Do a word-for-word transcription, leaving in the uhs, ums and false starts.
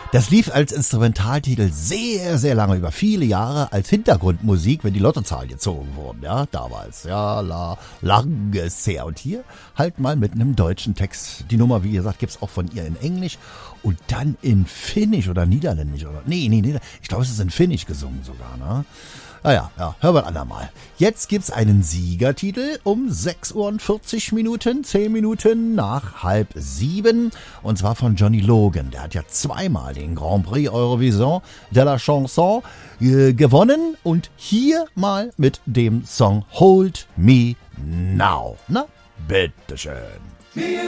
Das lief als Instrumentaltitel sehr, sehr lange, über viele Jahre als Hintergrundmusik, wenn die Lottozahlen gezogen wurden, ja, damals, ja, la, lange ist her. Und hier halt mal mit einem deutschen Text. Die Nummer, wie gesagt, gibt's auch von ihr in Englisch und dann in Finnisch oder Niederländisch oder, nee, nee, nee, ich glaube, es ist in Finnisch gesungen sogar, ne? Naja, ja, hören wir ein andermal. Jetzt gibt's einen Siegertitel um sechs Uhr und vierzig Minuten, zehn Minuten nach halb sieben. Und zwar von Johnny Logan. Der hat ja zweimal den Grand Prix Eurovision de la Chanson äh, gewonnen. Und hier mal mit dem Song Hold Me Now. Na, bitteschön.